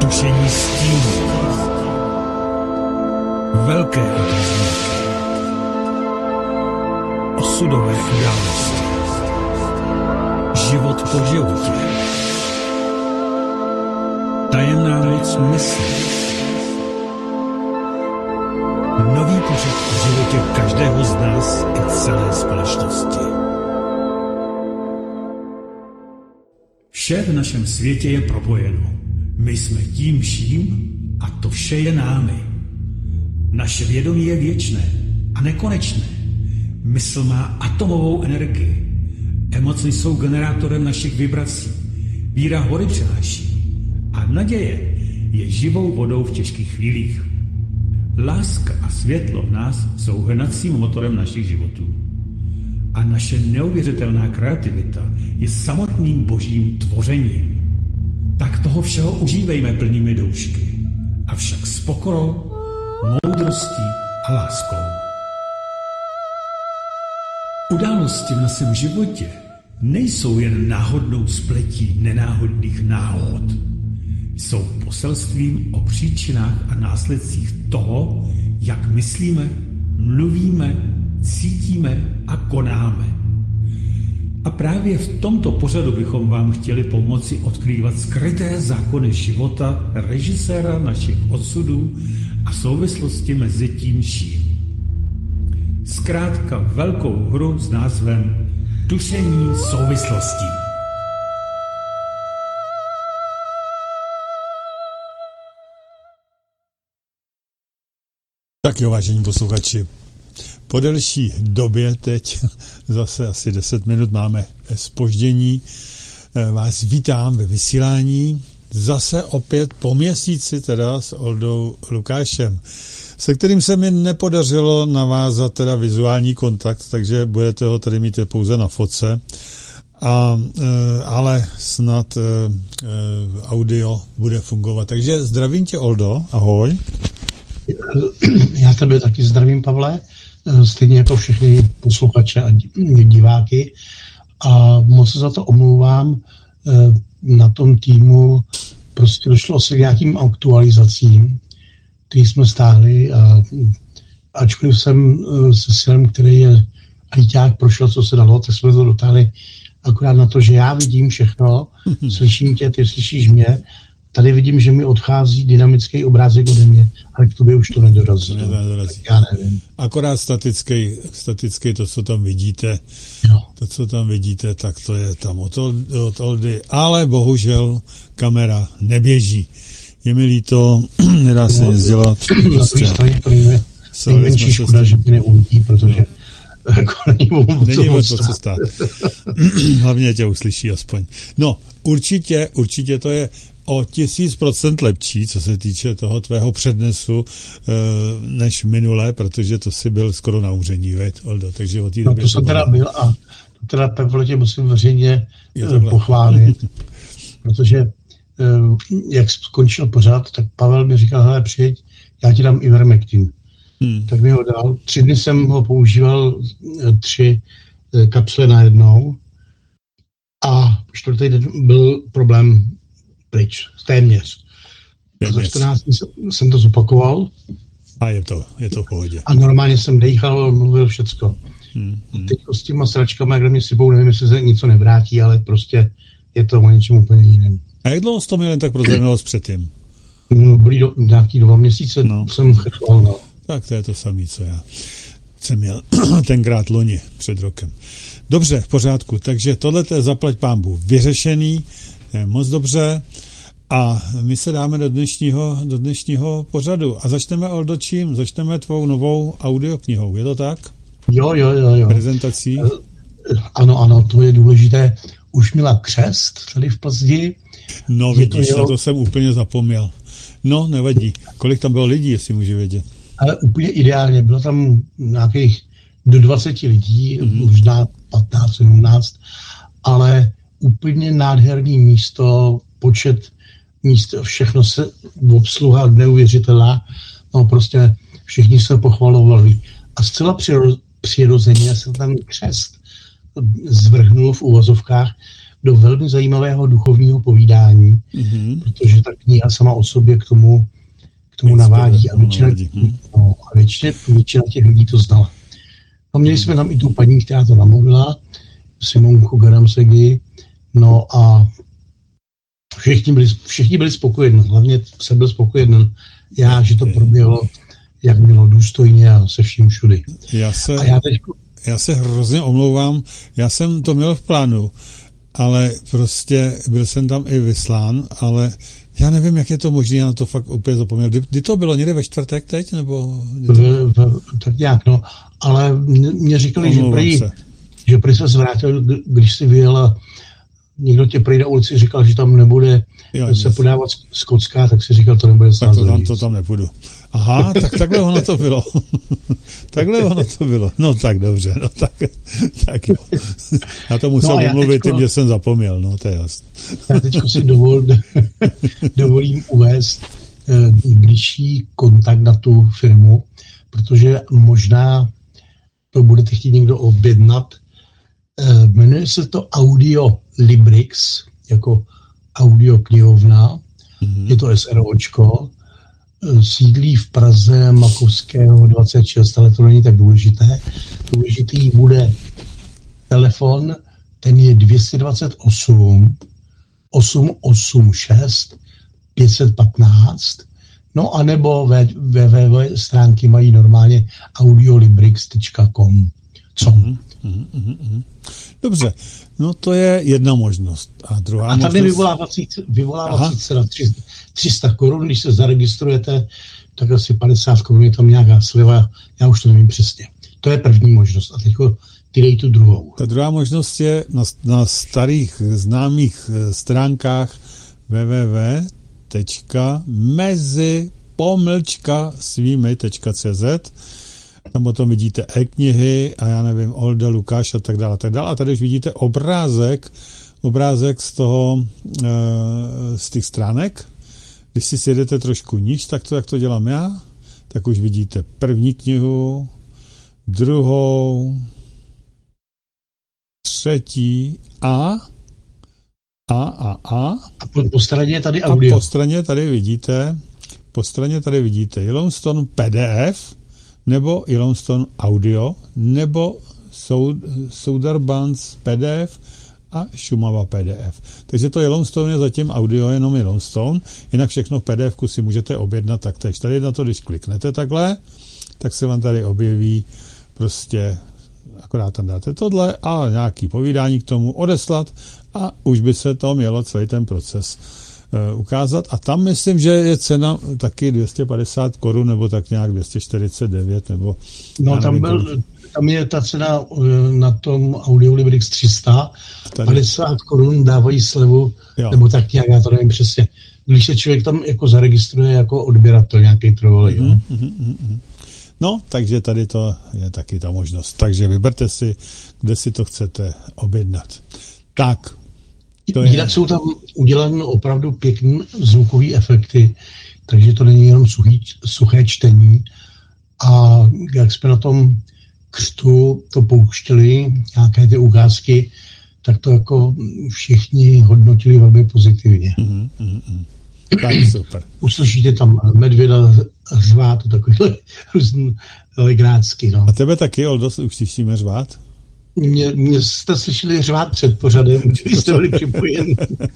tušení stínu, velké otazníky, osudové události, život po životě, tajemná moc mysli, nový pořad v životě každého z nás i celé společnosti. Vše v našem světě je propojeno. My jsme tím vším a to vše je námi. Naše vědomí je věčné a nekonečné. Mysl má atomovou energii. Emoce jsou generátorem našich vibrací. Víra hory přináší. A naděje je živou vodou v těžkých chvílích. Láska a světlo v nás jsou hnacím motorem našich životů. A naše neuvěřitelná kreativita je samotným božím tvořením. Tak toho všeho užívejme plnými doušky, avšak s pokorou, moudrostí a láskou. Události v našem životě nejsou jen náhodnou spletí nenáhodných náhod. Jsou poselstvím o příčinách a následcích toho, jak myslíme, mluvíme, cítíme a konáme. A právě v tomto pořadu bychom vám chtěli pomoci odkrývat skryté zákony života režiséra našich osudů a souvislosti mezi tím vším. Zkrátka velkou hru s názvem Tušení souvislostí. Tak jo, vážení posluchači, po delší době teď, zase asi 10 minut máme zpoždění, vás vítám ve vysílání, zase opět po měsíci teda s Oldou Lukášem, se kterým se mi nepodařilo navázat teda vizuální kontakt, takže budete ho tady mít pouze na fotce, ale snad audio bude fungovat. Takže zdravím tě, Oldo, ahoj. Já tebe taky zdravím, Pavle, stejně jako všechny posluchače a diváky, a moc se za to omlouvám. Na tom týmu prostě došlo se nějakým aktualizacím, který jsme stáhli, a ačkoliv jsem se Silem, který je ajťák, prošel, co se dalo, tak jsme to dotáhli akorát na to, že já vidím všechno, slyším tě, ty slyšíš mě. Tady vidím, že mi odchází dynamický obrázek ode mě, ale k tobě už to nedorazí. Já nevím. Akorát statický to, co tam vidíte, tak to je tam od Oldy, ale bohužel kamera neběží. Je mi líto, nedá se nic dělat. To nejmenší škoda, že mě neuvidí, protože není o co stát. Hlavně tě uslyší aspoň. No, určitě to je o 1000% lepší, co se týče toho tvého přednesu, než minule, protože to si byl skoro na umření, Oldo, takže o té době... to jsem teda byl a to teda Pavle tě musím veřejně pochválit, protože jak skončil pořad, tak Pavel mi říkal, hele, přijeď, já ti dám Ivermectin. Tak mi ho dal. 3 dny jsem ho používal, 3 kapsle najednou a 4. den byl problém pryč, téměř. Za 14 dní jsem to zopakoval. A je to v pohodě. A normálně jsem dejchal, mluvil všecko. Teď s těma sračkama, jak do mě sypou, nevím, jestli se něco nevrátí, ale prostě je to o něčem úplně jiném. A jak dlouho jsi to měl jen tak prozrnilo předtím? Byly nějaký 2 měsíce, jsem chrval, no. Tak to je to samé, co já jsem měl tenkrát loni před rokem. Dobře, v pořádku, takže tohle je zaplať pánbůh vyřešený, moc dobře, a my se dáme do dnešního pořadu a začneme, Oldo, čím? Začneme tvou novou audioknihou, je to tak? Jo. Prezentací? Ano, to je důležité. Už měla křest tady v Plzni. No vidíš, na to jsem úplně zapomněl. No, nevadí. Kolik tam bylo lidí, jestli můžu vědět? Ale úplně ideálně, bylo tam nějakých do 20 lidí, možná 15, 17, ale úplně nádherný místo, počet míst, všechno se obsluha neuvěřitelná, no prostě všichni se pochvalovali. A zcela přirozeně se ten křest zvrhnul v uvozovkách do velmi zajímavého duchovního povídání, protože ta kniha sama o sobě k tomu navádí a většina těch lidí to znala. No, měli jsme tam i tu paní, která to namluvila, Simonku Garamsegi, no a všichni byli spokojení, hlavně jsem byl spokojený já, že to proběhlo, jak bylo důstojně a se vším všudy. Já se hrozně omlouvám, já jsem to měl v plánu, ale prostě byl jsem tam i vyslán, ale já nevím, jak je to možné, já na to fakt úplně zapomněl. Kdy to bylo? Někde ve čtvrtek teď? Nebo tak nějak, no. Ale mě říkali, že prý se zvrátil, když si vyjela, někdo tě prý na ulici říkal, že tam nebude se podávat z Kocka, tak si říkal, to nebude sázet. To tam nepůjdu. Aha, tak takhle ono to bylo. Takhle ono to bylo. No tak dobře, no tak jo. Já to musel domluvit tím, že jsem zapomněl, no to je jasné. Já teďko si dovolím uvést blížší kontakt na tu firmu, protože možná to budete chtít někdo objednat. Jmenuje se to Audio Librix, jako audioknihovna, je to SROčko, sídlí v Praze Makovského 26, ale to není tak důležité. Důležitý bude telefon, ten je 228 886 515, no a nebo www stránky mají normálně audiolibrix.com. Co? Dobře, no to je jedna možnost. A druhá možnost... A tady vyvolávací cena 300 korun, když se zaregistrujete, tak asi 50 korun je tam nějaká sleva, já už to nevím přesně. To je první možnost. A teď ty dej tu druhou. Ta druhá možnost je na starých známých stránkách www.mezi-svými.cz. Tam potom vidíte e-knihy a já nevím, Olda, Lukáš a tak dále. A tady už vidíte obrázek z těch stránek. Když si sjedete trošku níž, tak to, jak to dělám já, tak už vidíte první knihu, druhou, třetí a po straně je tady audio. A po straně tady vidíte Yellowstone PDF, nebo Yellowstone Audio, nebo Sundarbans PDF a Šumava PDF. Takže to Yellowstone je zatím audio, jenom Yellowstone, jinak všechno v PDF-ku si můžete objednat taktéž. Tady na to, když kliknete takhle, tak se vám tady objeví prostě, akorát tam dáte tohle a nějaký povídání k tomu odeslat a už by se to mělo celý ten proces ukázat. A tam myslím, že je cena taky 250 korun, nebo tak nějak 249, nebo... No tam je ta cena na tom Audiolibrix 350 korun, dávají slevu, nebo tak nějak, já to nevím přesně. Když se člověk tam jako zaregistruje jako odběratel nějaký trvalý. No, takže tady to je taky ta možnost. Takže vyberte si, kde si to chcete objednat. Tak. Jinak jsou tam udělané opravdu pěkné zvukové efekty, takže to není jenom suché čtení. A jak jsme na tom křtu to pouštěli, nějaké ty ukázky, tak to jako všichni hodnotili velmi pozitivně. Tak super. Uslyšíte tam medvěda řvát, takovýhle různý legrácky. No. A tebe taky, Oldo, už slyšíme řvát? Mě jste slyšeli řvát před pořadem, když jste byli připojeni.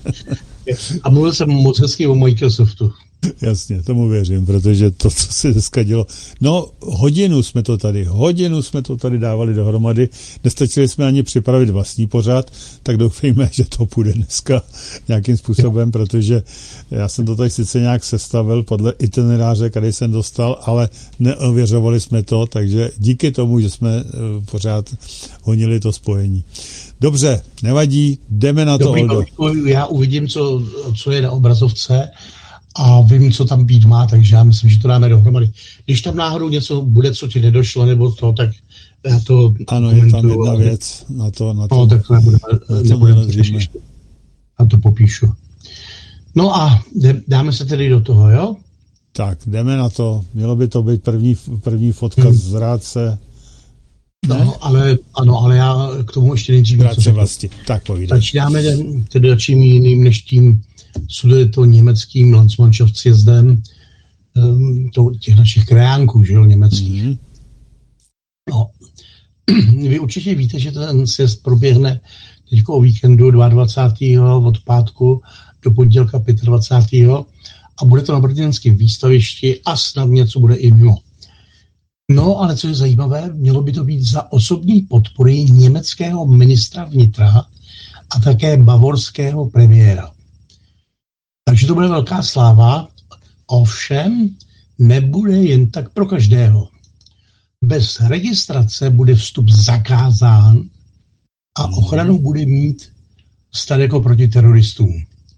A mluvil jsem moc hezky o Microsoftu. Jasně, tomu věřím, protože to, co se dneska dělo. No, hodinu jsme to tady dávali dohromady, nestačili jsme ani připravit vlastní pořad, tak doufejme, že to půjde dneska nějakým způsobem, protože já jsem to tady sice nějak sestavil podle itineráře, který jsem dostal, ale neověřovali jsme to, takže díky tomu, že jsme pořád honili to spojení. Dobře, nevadí, jdeme na to, Oldo. Já uvidím, co je na obrazovce, a vím, co tam být má, takže já myslím, že to dáme dohromady. Když tam náhodou něco bude, co ti nedošlo, nebo to, tak já to... Ano, je tam jedna věc na to. No, tak to nebudeme řešit. A to popíšu. No a dáme se tedy do toho, jo? Tak, jdeme na to. Mělo by to být první fotka z Rádce. No, ale já k tomu ještě nejdřív něco řeknu. Vlastně. Tak povídej. Začínáme tedy čím jiným než tím sudetoněmeckým Landsmannschaft sjezdem těch našich krajánků, že jo, německých. Mm. No, vy určitě víte, že ten sjezd proběhne teď o víkendu 22. od pátku do pondělka 25. a bude to na brněnském výstavišti a snad něco bude i mimo. No, ale co je zajímavé, mělo by to být za osobní podpory německého ministra vnitra a také bavorského premiéra. Takže to bude velká sláva, ovšem nebude jen tak pro každého. Bez registrace bude vstup zakázán a ochranu bude mít stát jako proti teroristům.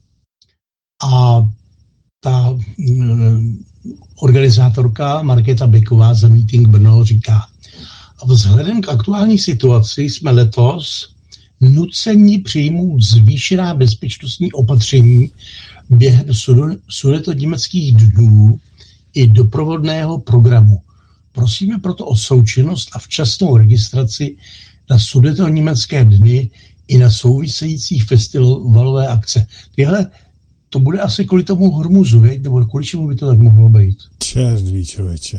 A ta organizátorka Markéta Beková za Meeting Brno říká: vzhledem k aktuální situaci jsme letos nuceni přijmout zvýšená bezpečnostní opatření během sudetoněmeckých dnů i doprovodného programu. Prosíme proto o součinnost a včasnou registraci na sudetoněmecké dny i na související festivalové akce. Tyhle, to bude asi kvůli tomu Hormuzu, veď? Nebo kvůli čemu by to tak mohlo být? Červí, člověče.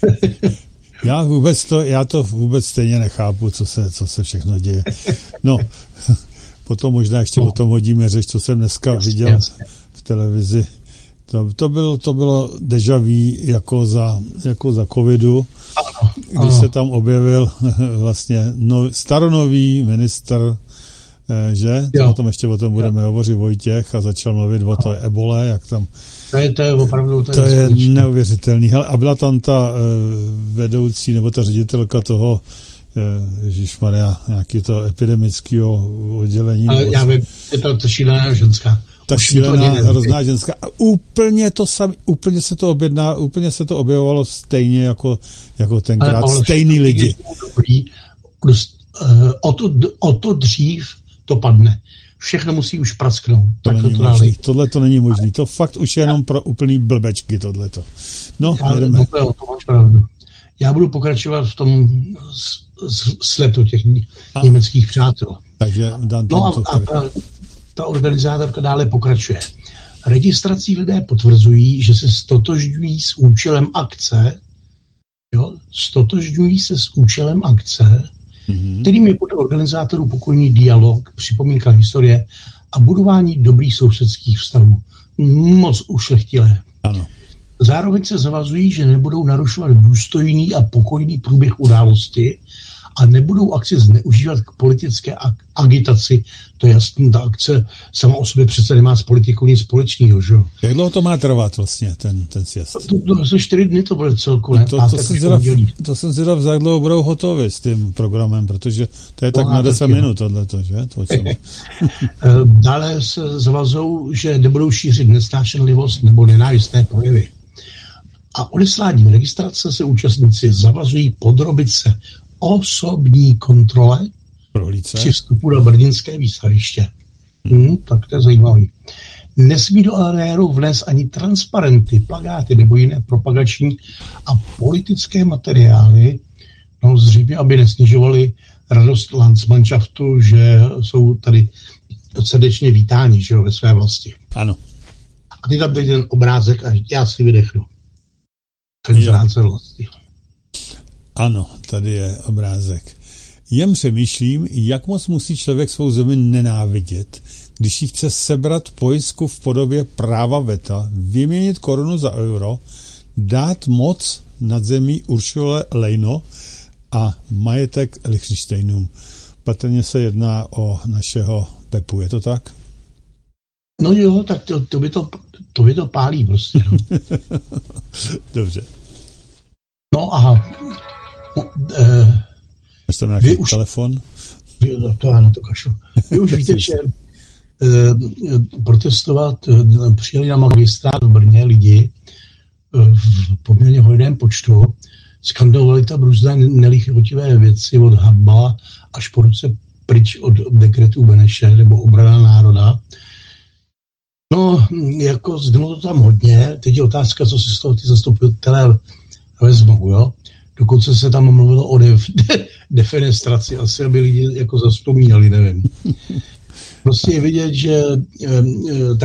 Já to vůbec stejně nechápu, co se všechno děje. No, potom možná ještě o tom hodíme řeč, co jsem dneska viděl v televizi. To bylo déjà vu jako za covidu, když se tam objevil vlastně staronový ministr, že? O tom ještě budeme hovořit, Vojtěch, a začal mluvit o té ebole, jak tam... To je opravdu... To je neuvěřitelný. Hele, a byla tam ta vedoucí, nebo ta ředitelka toho, ježišmarja, nějaký to epidemického oddělení. Ale já vím, je to šílená ženská. Ta šílená, hrozná ženská. A úplně to samé, úplně se to objevovalo stejně jako tenkrát. Stejný lidi. O to dřív to padne. Všechno musí už prasknout. Tohle to není možný. To fakt už je jenom pro úplný blbečky, tohleto. No, jdeme. To máš pravdu. Já budu pokračovat v tom sletu těch německých přátel. Takže ta organizátorka dále pokračuje. Registrací lidé potvrzují, že se stotožňují s účelem akce, kterým je podle organizátorů pokojný dialog, připomínka historie a budování dobrých sousedských vztahů. Moc ušlechtilé. Ano. Zároveň se zavazují, že nebudou narušovat důstojný a pokojný průběh události a nebudou akci zneužívat k politické agitaci. To je jasný, ta akce sama o sobě přece nemá s politikou nic společného, že jo? Jak dlouho to má trvat vlastně, ten sjezd? To 4 dny to bude celkově. To jsem zvědav, za jak dlouho budou hotovi s tím programem, protože to je tak na 10 minut tohleto, že? Dále se zavazou, že nebudou šířit nesnášenlivost nebo nenávistné projevy. A odesláním registrace se účastníci zavazují podrobit se osobní kontrole při vstupu do brněnské výstaviště. Tak to je zajímavý. Nesmí do areálu vnést ani transparenty, plakáty nebo jiné propagační a politické materiály, zřejmě, aby nesnižovali radost Landsmannschaftu, že jsou tady srdečně vítáni, že jo, ve své vlasti. Ano. A teď tam ten obrázek a já si vydechnu. Ten zrádce vlasti. Ano, tady je obrázek. Jen přemýšlím, jak moc musí člověk svou zemi nenávidět, když ji chce sebrat pojistku v podobě práva veta, vyměnit korunu za euro, dát moc nad zemí Ursule Leino a majetek Lichtensteinům. Patrně se jedná o našeho Pepu, je to tak? No jo, tak to by to pálí prostě. No. Dobře. No aha. Máš tam nějaký telefon? To já na to kašlu. Vy už víte, že protestovat přijeli na magistrát v Brně lidi v poměrně hojném počtu, skandovali tam různé nelichotivé věci od Habala až po ruce pryč od dekretu Beneše nebo obrana národa. No, jako zbylo to tam hodně. Teď je otázka, co si z toho ty zastupitelé vezmou, jo. Dokonce se tam mluvilo o defenestraci, asi aby lidi jako zastupněli, nevím. Prostě je vidět, že